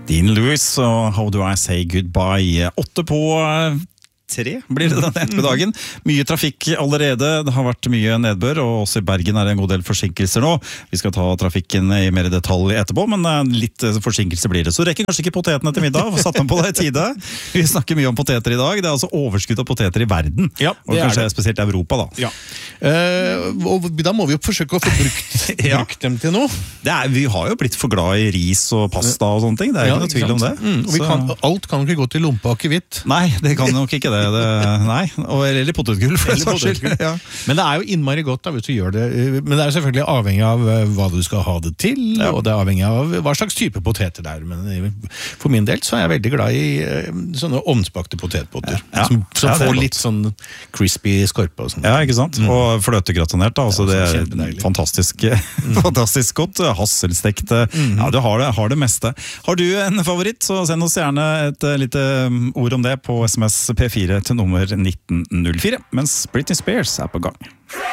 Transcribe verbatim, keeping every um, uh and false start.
Dean Lewis og How Do I Say Goodbye. Åtte på tre blir det denne ettermiddagen. Mye trafikk allerede. Det har vært mye nedbør, og også i Bergen er det en god del forsinkelser nå. Vi skal ta trafikken i mer detalj etterpå, men litt forsinkelse blir det. Så rekker kanskje ikke potetene til middag, og satt dem på det i tide. Vi snakker mye om poteter i dag. Det er altså overskudd av poteter i verden. Ja, og kanskje spesielt Europa da. Ja. Uh, og da må vi jo forsøke å få brukt, ja. brukt dem til noe. Det er, vi har jo blitt for glad i ris og pasta og sånne ting. Det er ja, ikke noe tvil om det. Mm, og vi kan, alt kan ikke gå til lompe og akevitt. Nei, det kan nok ikke det. Det, nei, og, eller potetgull for eller potetgull. Ja. Men det er jo innmari godt da, hvis du gjør det. Men det er selvfølgelig avhengig av hva du skal ha det til, ja. og det er avhengig av hva slags type poteter det er. Men for min del så er jeg veldig glad i sånne ovnsbakte potetpotter, ja. som, som ja, får litt sånn crispy skorpe og sånn. Ja, ikke sant? Mm. Og fløtegratinert da, altså det er, det er fantastisk, mm. fantastisk godt. Hasselstekte, mm. ja, du har det, har det meste. Har du en favoritt, så send oss gjerne et lite ord om det på S M S P fire til nummer nitten null fire, mens Britney Spears er på gang.